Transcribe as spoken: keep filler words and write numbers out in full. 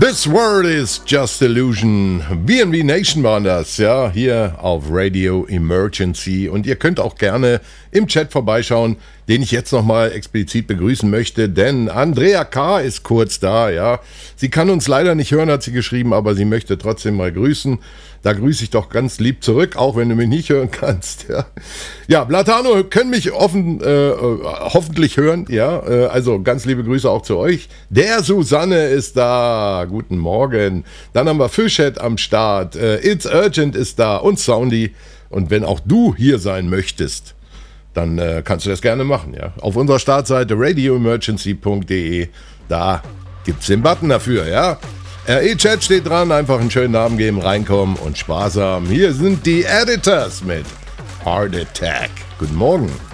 This world is just illusion. B N B Nation waren das, ja, hier auf Radio Emergency. Und ihr könnt auch gerne im Chat vorbeischauen, den ich jetzt nochmal explizit begrüßen möchte, denn Andrea K. ist kurz da, ja. Sie kann uns leider nicht hören, hat sie geschrieben, aber sie möchte trotzdem mal grüßen. Da grüße ich doch ganz lieb zurück, auch wenn du mich nicht hören kannst, ja. Ja, Blatano können mich offen, äh, hoffentlich hören, ja. Äh, also ganz liebe Grüße auch zu euch. Der Susanne ist da, guten Morgen. Dann haben wir Fischhead am Start, äh, It's Urgent ist da und Soundy. Und wenn auch du hier sein möchtest, dann äh, kannst du das gerne machen, ja. Auf unserer Startseite radio emergency punkt de, da gibt's den Button dafür, ja. R E-Chat steht dran, einfach einen schönen Namen geben, reinkommen und sparsam. Hier sind die Editors mit Heart Attack. Guten Morgen.